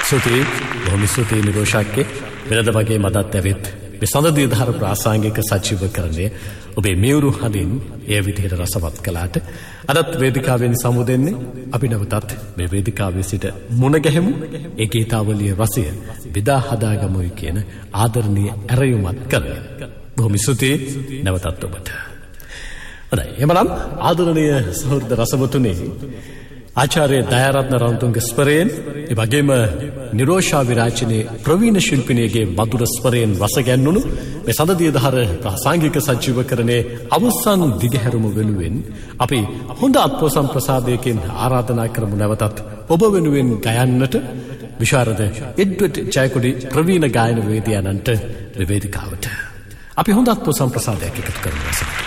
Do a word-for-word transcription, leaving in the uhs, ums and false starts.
සුති බොහොම ස්තුතියි නිරෝෂාක්ගේ වෙනද වගේ මදත් ඇවිත් මේ සඳදී ධාර ප්‍රාසංගික සජීවකරණය ඔබේ මියුරු හදින් ඒ විදිහට රසවත් කළාට අදත් වේදිකාවෙන් සමුදෙන්නේ අපි නැවතත් මේ වේදිකාවේ සිට මුණ ගැහෙමු ඒ ගීතාවලිය රසය විදා හදාගමුයි කියන ආදරණීය ඇරයුමත් කරගෙන බොහොම ස්තුතියි නැවතත් ඔබට. හොඳයි එමනම් ආදරණීය සහෘද රසවතුනි ආචාර්ය දයාරත්න රන්තුංග ස්වරයෙන් ඒ වගේම නිරෝෂා විරාචනයේ ප්‍රවීණ ශිල්පිනියගේ මధుර ස්වරයෙන් රස ගැන්වුණු මේ සඳදී දහර ප්‍රාසංගික සජීවකරණයේ අවසන් දිගහැරුම වෙනුවෙන් අපි හොඳ අත්පොසම් ප්‍රසාදයකින් ආරාධනා කරමු නැවතත් ඔබ වෙනුවෙන් ගයන්නට විශාරද එඩ්වඩ් ජයකොඩි ප්‍රවීණ ගායන වේදිකාවන්ට වේදිකාවට අපි හොඳ අත්පොසම් ප්‍රසාදයක් එකතු කරමු.